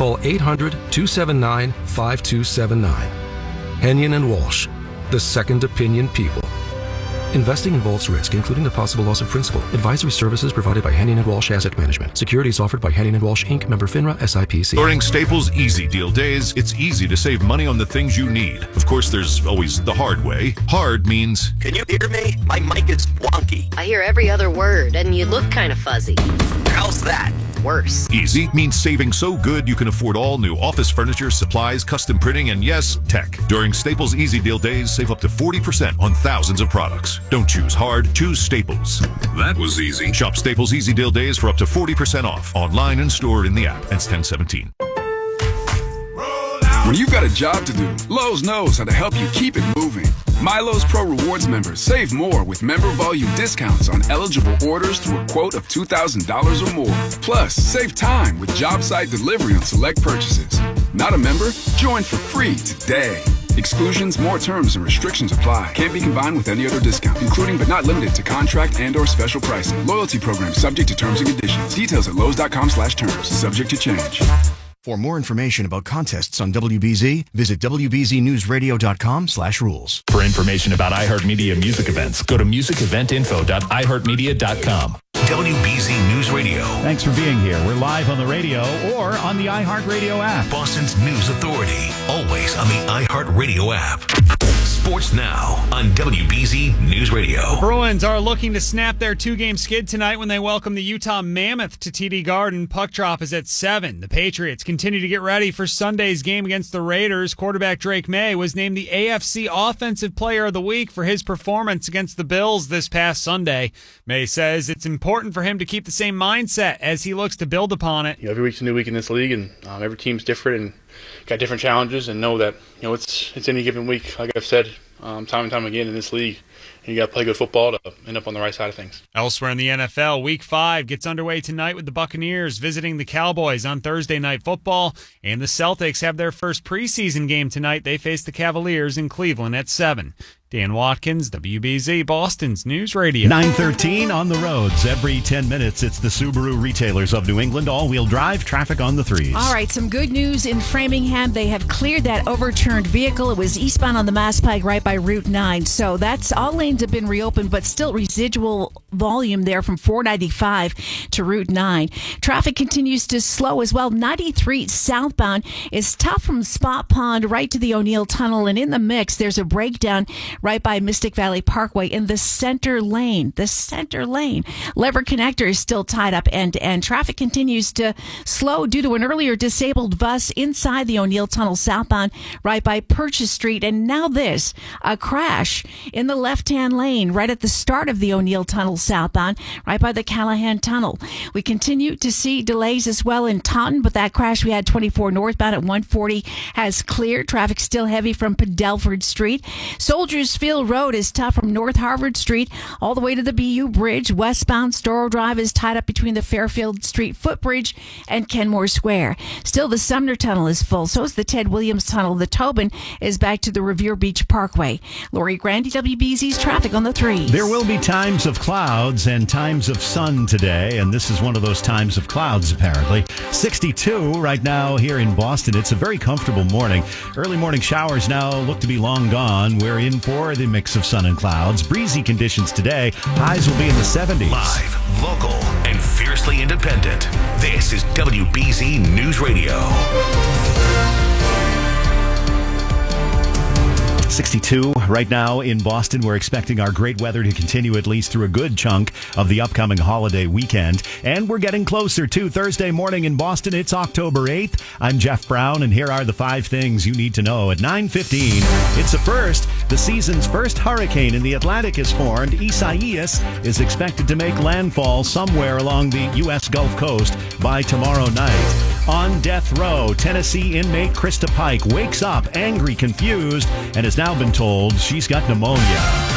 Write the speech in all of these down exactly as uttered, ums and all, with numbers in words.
call eight hundred, two seven nine, five two seven nine. Hennion and Walsh, the second opinion people. Investing involves risk, including the possible loss of principal. Advisory services provided by Hennion and Walsh Asset Management. Securities offered by Hennion and Walsh, Incorporated. Member FINRA, S I P C. During Staples Easy Deal Days, it's easy to save money on the things you need. Of course, there's always the hard way. Hard means... Can you hear me? My mic is wonky. I hear every other word, and you look kind of fuzzy. How's that? Worse. Easy means saving so good you can afford all new office furniture, supplies, custom printing, and yes, tech. During Staples Easy Deal Days, save up to forty percent on thousands of products. Don't choose hard, choose Staples. That was easy. Shop Staples Easy Deal Days for up to forty percent off. Online and store in the app. Ends ten seventeen. When you've got a job to do, Lowe's knows how to help you keep it moving. MyLowe's Pro Rewards members save more with member volume discounts on eligible orders through a quote of two thousand dollars or more. Plus, save time with job site delivery on select purchases. Not a member? Join for free today. Exclusions, more terms, and restrictions apply. Can't be combined with any other discount, including but not limited to contract and or special pricing. Loyalty program subject to terms and conditions. Details at Lowe's.com slash terms. Subject to change. For more information about contests on W B Z, visit W B Z news radio dot com slash rules. For information about iHeartMedia music events, go to music event info dot i heart media dot com. W B Z News Radio. Thanks for being here. We're live on the radio or on the iHeartRadio app. Boston's news authority, always on the iHeartRadio app. Sports Now on W B Z News Radio. Bruins are looking to snap their two-game skid tonight when they welcome the Utah Mammoth to T D Garden. Puck drop is at seven. The Patriots continue to get ready for Sunday's game against the Raiders. Quarterback Drake May was named the A F C Offensive Player of the Week for his performance against the Bills this past Sunday. May says it's important for him to keep the same mindset as he looks to build upon it. You know, every week's a new week in this league, and um, every team's different and got different challenges, and know that you know it's it's any given week. Like I've said um, time and time again in this league, and you got to play good football to end up on the right side of things. Elsewhere in the N F L, Week Five gets underway tonight with the Buccaneers visiting the Cowboys on Thursday Night Football, and the Celtics have their first preseason game tonight. They face the Cavaliers in Cleveland at seven. Dan Watkins, W B Z, Boston's News Radio. nine thirteen on the roads. Every ten minutes, it's the Subaru retailers of New England. All-wheel drive, traffic on the threes. All right, some good news in Framingham. They have cleared that overturned vehicle. It was eastbound on the Mass Pike right by Route nine. So that's all lanes have been reopened, but still residual volume there from four ninety-five to Route nine. Traffic continues to slow as well. ninety-three southbound is tough from Spot Pond right to the O'Neill Tunnel. And in the mix, there's a breakdown right by Mystic Valley Parkway in the center lane. The center lane. Lever Connector is still tied up end to end. Traffic continues to slow due to an earlier disabled bus inside the O'Neill Tunnel southbound right by Purchase Street. And now this, a crash in the left-hand lane right at the start of the O'Neill Tunnel southbound right by the Callahan Tunnel. We continue to see delays as well in Taunton, but that crash we had twenty-four northbound at one forty has cleared. Traffic still heavy from Padelford Street. Soldiers Field Road is tough from North Harvard Street all the way to the B U Bridge. Westbound Storrow Drive is tied up between the Fairfield Street Footbridge and Kenmore Square. Still, the Sumner Tunnel is full. So is the Ted Williams Tunnel. The Tobin is back to the Revere Beach Parkway. Lori Grandy, W B Z's traffic on the three. There will be times of clouds and times of sun today, and this is one of those times of clouds, apparently. sixty-two right now here in Boston. It's a very comfortable morning. Early morning showers now look to be long gone. We're in for the mix of sun and clouds. Breezy conditions today. Highs will be in the seventies. Live, local, and fiercely independent. This is W B Z News Radio. sixty-two right now in Boston. We're expecting our great weather to continue at least through a good chunk of the upcoming holiday weekend. And we're getting closer to Thursday morning in Boston. It's October eighth. I'm Jeff Brown, and here are the five things you need to know at nine fifteen. It's the first. The season's first hurricane in the Atlantic is formed. Isaias is expected to make landfall somewhere along the U S Gulf Coast by tomorrow night. On death row, Tennessee inmate Krista Pike wakes up angry, confused, and has now been told she's got pneumonia.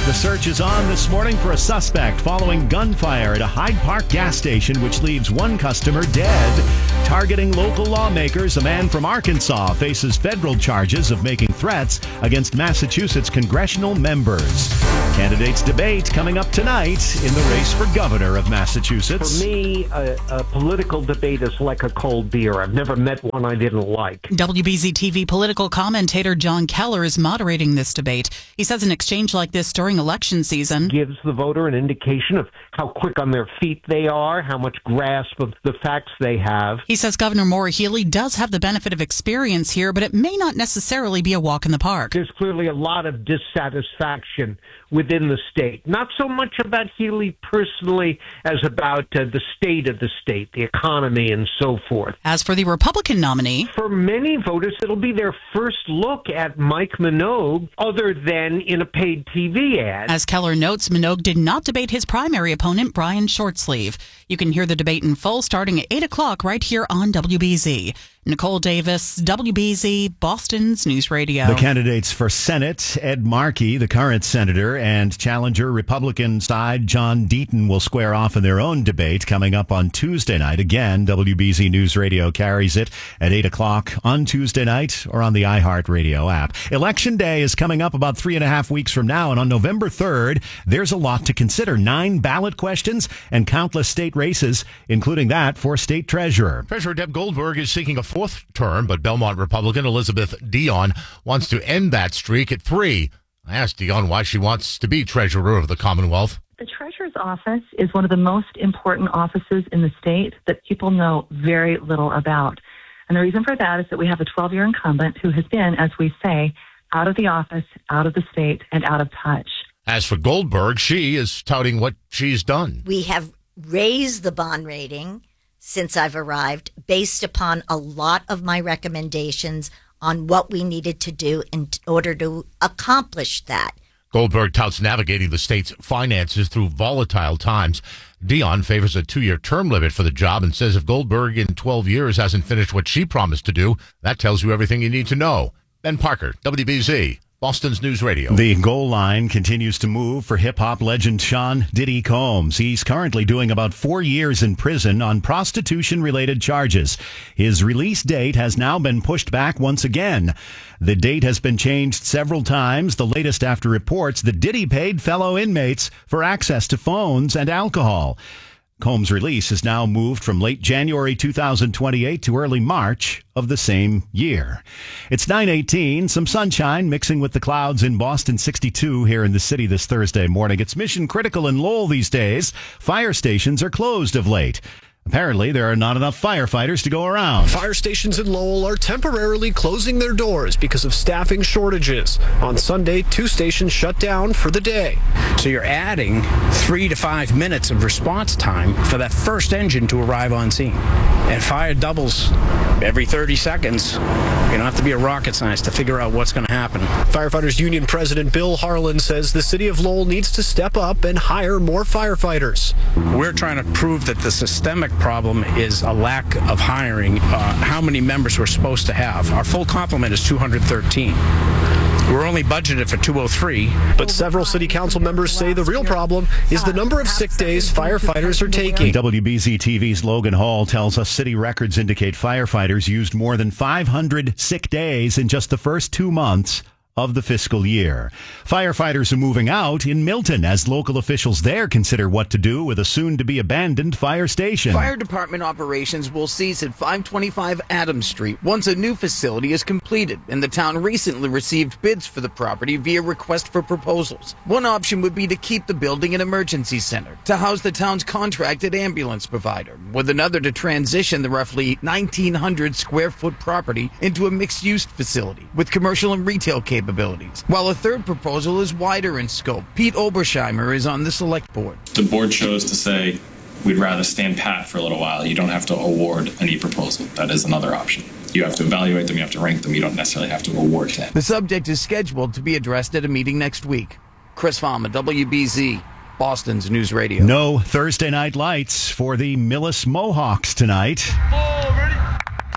The search is on this morning for a suspect following gunfire at a Hyde Park gas station, which leaves one customer dead. Targeting local lawmakers, a man from Arkansas faces federal charges of making threats against Massachusetts congressional members. Candidates debate coming up tonight in the race for governor of Massachusetts. For me, a, a political debate is like a cold beer. I've never met one I didn't like. W B Z T V political commentator John Keller is moderating this debate. He says an exchange like this during election season gives the voter an indication of how quick on their feet they are, how much grasp of the facts they have. He says Governor Maura Healey does have the benefit of experience here, but it may not necessarily be a walk in the park. There's clearly a lot of dissatisfaction within the state. Not so much about Healey personally as about uh, the state of the state, the economy, and so forth. As for the Republican nominee, for many voters, it'll be their first look at Mike Minogue other than in a paid T V ad. As Keller notes, Minogue did not debate his primary opponent, Brian Shortsleeve. You can hear the debate in full starting at eight o'clock right here on W B Z. Nicole Davis, W B Z, Boston's News Radio. The candidates for Senate, Ed Markey, the current senator, and challenger Republican side John Deaton will square off in their own debate coming up on Tuesday night. Again, W B Z News Radio carries it at eight o'clock on Tuesday night or on the iHeartRadio app. Election Day is coming up about three and a half weeks from now, and on November third, there's a lot to consider. Nine ballot questions and countless state races, including that for state treasurer. Treasurer Deb Goldberg is seeking a fourth term, but Belmont Republican Elizabeth Dion wants to end that streak at three. I asked Dion why she wants to be treasurer of the Commonwealth. The treasurer's office is one of the most important offices in the state that people know very little about. And the reason for that is that we have a twelve-year incumbent who has been, as we say, out of the office, out of the state, and out of touch. As for Goldberg, she is touting what she's done. We have raised the bond rating since I've arrived based upon a lot of my recommendations on what we needed to do in order to accomplish that. Goldberg touts navigating the state's finances through volatile times. Dion favors a two-year term limit for the job and says if Goldberg in twelve years hasn't finished what she promised to do, that tells you everything you need to know. Ben Parker, W B Z, Boston's News Radio. The goal line continues to move for hip-hop legend Sean Diddy Combs. He's currently doing about four years in prison on prostitution-related charges. His release date has now been pushed back once again. The date has been changed several times, the latest after reports that Diddy paid fellow inmates for access to phones and alcohol. Combs' release is now moved from late January two thousand twenty-eight to early March of the same year. It's nine eighteen, some sunshine mixing with the clouds in Boston, sixty-two here in the city this Thursday morning. It's mission critical in Lowell these days. Fire stations are closed of late. Apparently, there are not enough firefighters to go around. Fire stations in Lowell are temporarily closing their doors because of staffing shortages. On Sunday, two stations shut down for the day. So you're adding three to five minutes of response time for that first engine to arrive on scene. And fire doubles every thirty seconds. You don't have to be a rocket scientist to figure out what's going to happen. Firefighters Union President Bill Harlan says the city of Lowell needs to step up and hire more firefighters. We're trying to prove that the systemic problem is a lack of hiring. Uh, how many members we're supposed to have. Our full complement is two hundred thirteen. We're only budgeted for two oh three. But several city council members say the real problem is the number of sick days firefighters are taking. W B Z T V's Logan Hall tells us city records indicate firefighters used more than five hundred sick days in just the first two months of the fiscal year. Firefighters are moving out in Milton as local officials there consider what to do with a soon-to-be abandoned fire station. Fire department operations will cease at five twenty-five Adams Street once a new facility is completed, and the town recently received bids for the property via request for proposals. One option would be to keep the building an emergency center to house the town's contracted ambulance provider, with another to transition the roughly nineteen hundred square foot property into a mixed-use facility with commercial and retail capabilities. Capabilities, while a third proposal is wider in scope. Pete Obersheimer is on the select board. The board chose to say we'd rather stand pat for a little while. You don't have to award any proposal. That is another option. You have to evaluate them, you have to rank them, you don't necessarily have to award them. The subject is scheduled to be addressed at a meeting next week. Chris Farmer, W B Z, Boston's News Radio. No Thursday night lights for the Millis Mohawks tonight. Oh, ready?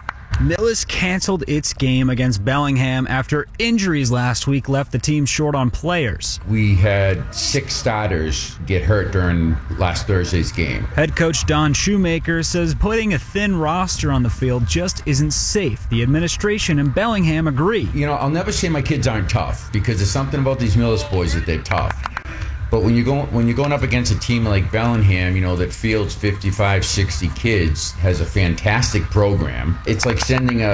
Millis canceled its game against Bellingham after injuries last week left the team short on players. We had six starters get hurt during last Thursday's game. Head coach Don Shoemaker says putting a thin roster on the field just isn't safe. The administration and Bellingham agree. You know, I'll never say my kids aren't tough, because there's something about these Millis boys that they're tough. But when you go when you're going up against a team like Bellingham, you know, that fields fifty-five, sixty kids, has a fantastic program. It's like sending a